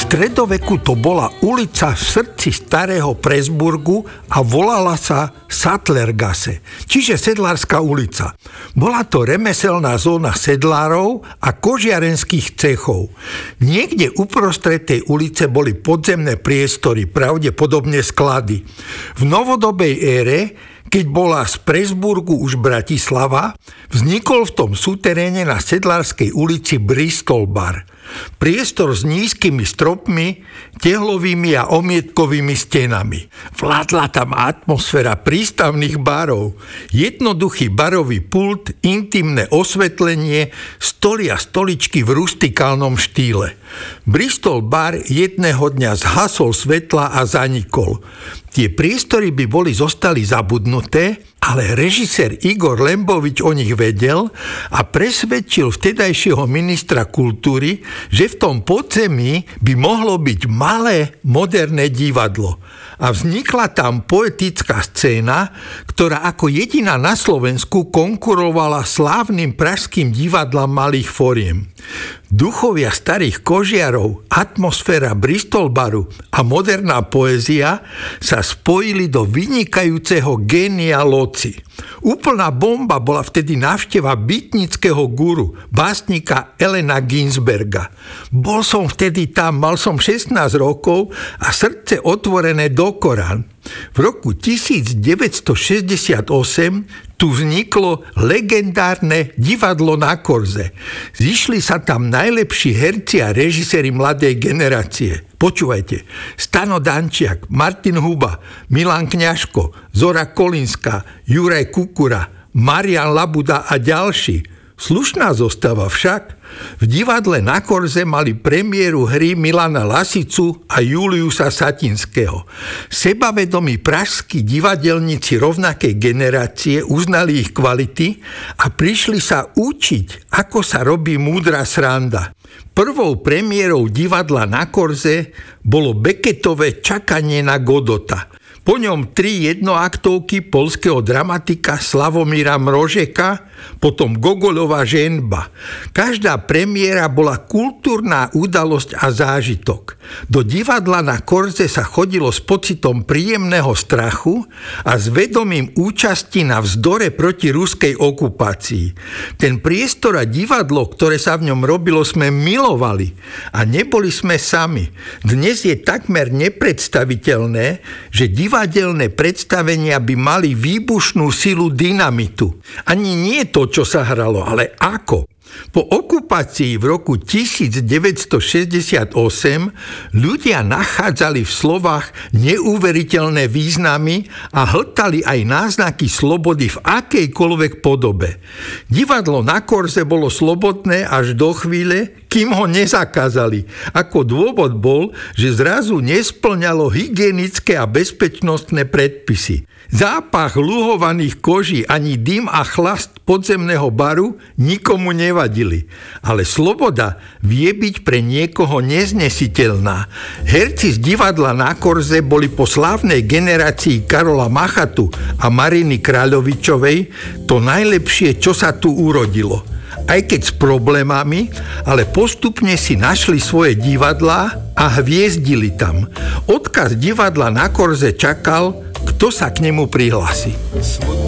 stredoveku to bola ulica v srdci starého Presburgu a volala sa Sattlergasse, čiže sedlárska ulica. Bola to remeselná zóna sedlárov a kožiarenských cechov. Niekde uprostred tej ulice boli podzemné priestory, pravdepodobne sklady. V novodobej ére, keď bola z Presburgu už Bratislava, vznikol v tom súteréne na Sedlárskej ulici Bristol bar. Priestor s nízkymi stropmi, tehlovými a omietkovými stenami. Vládla tam atmosféra prístavných barov. Jednoduchý barový pult, intimné osvetlenie, stoly a stoličky v rustikálnom štýle. Bristol bar jedného dňa zhasol svetla a zanikol. Tie priestory by boli zostali zabudnuté, ale režisér Igor Lembovič o nich vedel a presvedčil vtedajšieho ministra kultúry, že v tom podzemí by mohlo byť malé moderné divadlo. A vznikla tam poetická scéna, ktorá ako jediná na Slovensku konkurovala slávnym pražským divadlám malých foriem. Duchovia starých kožiarov, atmosféra Bristol baru a moderná poézia sa spojili do vynikajúceho génia Loci. Úplná bomba bola vtedy návšteva bytnického guru, básnika Elena Ginsberga. Bol som vtedy tam, mal som 16 rokov a srdce otvorené do Korán. V roku 1968 tu vzniklo legendárne divadlo na Korze. Zišli sa tam najlepší herci a režiséri mladej generácie. Počúvajte, Stano Dančiak, Martin Huba, Milan Kňažko, Zora Kolinská, Juraj Kukura, Marian Labuda a ďalší. Slušná zostava však. V divadle na Korze mali premiéru hry Milana Lasicu a Juliusa Satinského. Sebavedomí pražskí divadelníci rovnakej generácie uznali ich kvality a prišli sa učiť, ako sa robí múdra sranda. Prvou premiérou divadla na Korze bolo Becketové Čakanie na Godota. Po ňom 3 jednoaktovky poľského dramatika Slavomíra Mrožeka, potom Gogoľova Ženba. Každá premiéra bola kultúrna udalosť a zážitok. Do divadla na Korze sa chodilo s pocitom príjemného strachu a s vedomím účasti na vzdore proti ruskej okupácii. Ten priestor a divadlo, ktoré sa v ňom robilo, sme milovali a neboli sme sami. Dnes je takmer nepredstaviteľné, že divadelné predstavenia by mali výbušnú silu dynamitu. Ani nie to, čo sa hralo, ale ako. Po okupácii v roku 1968 ľudia nachádzali v slovách neuveriteľné významy a hltali aj náznaky slobody v akejkoľvek podobe. Divadlo na Korze bolo slobodné až do chvíle, kým ho nezakázali. Ako dôvod bol, že zrazu nespĺňalo hygienické a bezpečnostné predpisy. Zápach luhovaných koží ani dym a chlast podzemného baru nikomu nevadili. Ale sloboda vie byť pre niekoho neznesiteľná. Herci z divadla na Korze boli po slávnej generácii Karola Machatu a Mariny Kráľovičovej to najlepšie, čo sa tu urodilo. Aj keď s problémami, ale postupne si našli svoje divadlá a hviezdili tam. Odkaz divadla na Korze čakal, kto sa k nemu prihlási.